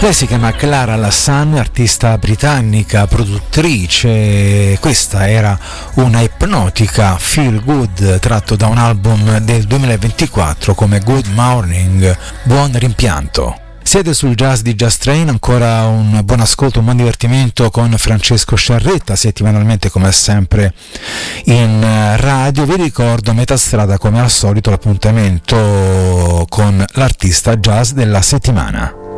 Lei si chiama Clara Lassan, artista britannica, produttrice. Questa era una ipnotica feel good tratto da un album del 2024 come Good Morning, buon rimpianto. Siete sul jazz di Jazz Train, ancora un buon ascolto, un buon divertimento con Francesco Sciarretta, settimanalmente come sempre in radio. Vi ricordo a metà strada come al solito l'appuntamento con l'artista jazz della settimana.